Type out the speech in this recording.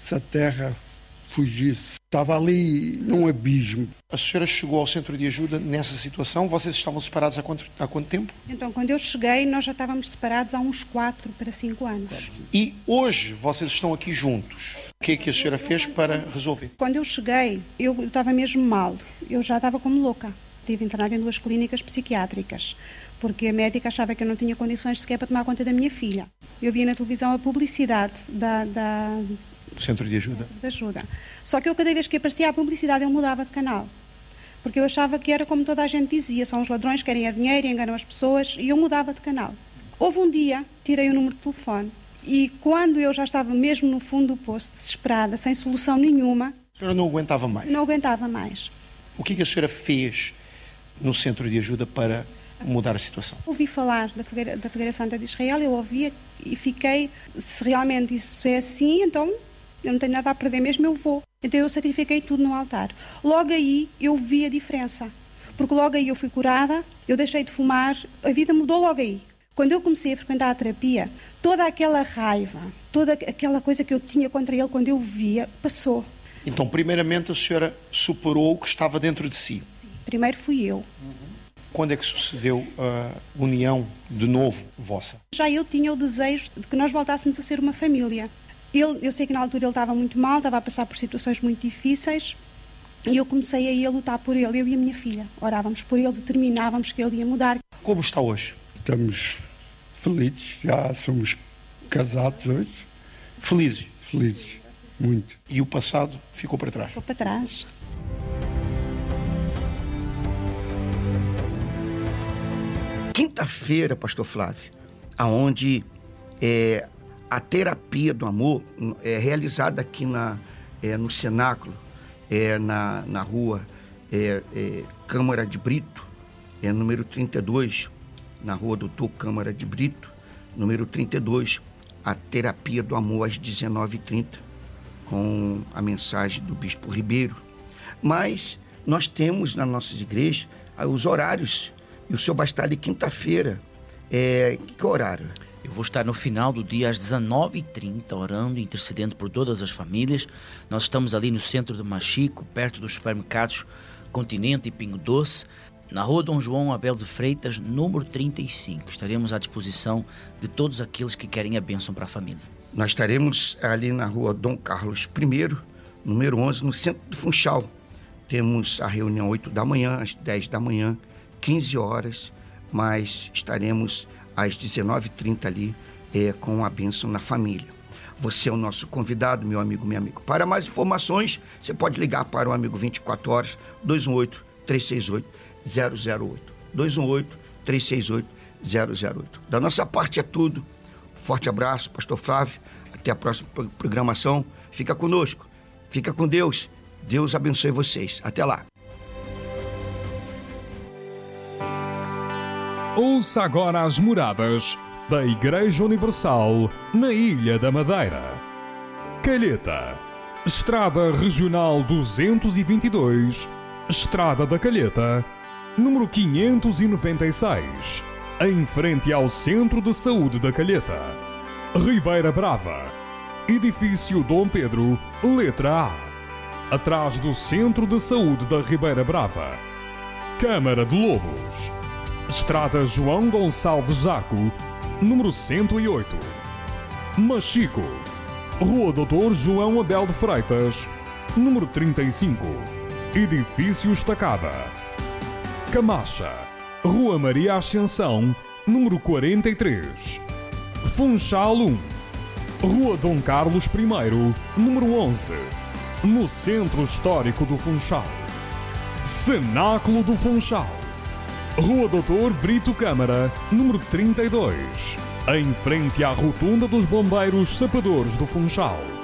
se a terra fugisse. Estava ali num abismo. A senhora chegou ao centro de ajuda nessa situação? Vocês estavam separados há quanto tempo? Então, quando eu cheguei, nós já estávamos separados há uns 4 para 5 anos. E hoje vocês estão aqui juntos. O que é que a senhora fez para resolver? Quando eu cheguei, eu estava mesmo mal. Eu já estava como louca. Estive internada em 2 clínicas psiquiátricas, porque a médica achava que eu não tinha condições sequer para tomar conta da minha filha. Eu via na televisão a publicidade Centro de ajuda. De ajuda. Só que eu, cada vez que aparecia a publicidade, eu mudava de canal. Porque eu achava que era como toda a gente dizia, são os ladrões que querem a dinheiro, enganam as pessoas, e eu mudava de canal. Houve um dia, tirei o número de telefone, e quando eu já estava mesmo no fundo do poço, desesperada, sem solução nenhuma... A senhora não aguentava mais? Não aguentava mais. O que é que a senhora fez no centro de ajuda para mudar a situação? Ouvi falar da Fogueira Santa de Israel, eu ouvia e fiquei, se realmente isso é assim, então... eu não tenho nada a perder mesmo, eu vou. Então eu sacrifiquei tudo no altar. Logo aí eu vi a diferença. Porque logo aí eu fui curada, eu deixei de fumar, a vida mudou logo aí. Quando eu comecei a frequentar a terapia, toda aquela raiva, toda aquela coisa que eu tinha contra ele, quando eu via, passou. Então, primeiramente, a senhora superou o que estava dentro de si. Sim. Primeiro fui eu. Quando é que sucedeu a união de novo vossa? Já eu tinha o desejo de que nós voltássemos a ser uma família. Eu sei que na altura ele estava muito mal, estava a passar por situações muito difíceis e eu comecei a ir a lutar por ele, eu e a minha filha. Orávamos por ele, determinávamos que ele ia mudar. Como está hoje? Estamos felizes, já somos casados hoje. Felizes? Felizes, muito. E o passado ficou para trás? Ficou para trás. Quinta-feira, pastor Flávio, aonde a terapia do amor é realizada aqui no cenáculo, na rua Câmara de Brito, número 32, na rua Doutor Câmara de Brito, número 32, a terapia do amor às 19h30, com a mensagem do Bispo Ribeiro. Mas nós temos nas nossas igrejas os horários, e o senhor vai estar ali quinta-feira. Que horário? Eu vou estar no final do dia às 19h30, orando e intercedendo por todas as famílias. Nós estamos ali no centro do Machico, perto dos supermercados Continente e Pingo Doce, na rua Dom João Abel de Freitas, número 35. Estaremos à disposição de todos aqueles que querem a bênção para a família. Nós estaremos ali na rua Dom Carlos I, número 11, no centro do Funchal. Temos a reunião 8 da manhã, às 10 da manhã, 15 horas, mas estaremos às 19h30 ali com a bênção na família. Você é o nosso convidado, meu amigo, minha amiga. Para mais informações, você pode ligar para o amigo 24 horas, 218-368-008. 218-368-008. Da nossa parte é tudo. Forte abraço, pastor Flávio. Até a próxima programação. Fica conosco. Fica com Deus. Deus abençoe vocês. Até lá. Ouça agora as moradas da Igreja Universal na Ilha da Madeira. Calheta, Estrada Regional 222, Estrada da Calheta, número 596, em frente ao Centro de Saúde da Calheta. Ribeira Brava, Edifício Dom Pedro, letra A, atrás do Centro de Saúde da Ribeira Brava. Câmara de Lobos, Estrada João Gonçalves Zaco, número 108. Machico, Rua Doutor João Abel de Freitas, número 35. Edifício Estacada. Camacha, Rua Maria Ascensão, número 43. Funchal 1, Rua Dom Carlos I, número 11, no Centro Histórico do Funchal. Cenáculo do Funchal, Rua Doutor Brito Câmara, número 32, em frente à Rotunda dos Bombeiros Sapadores do Funchal.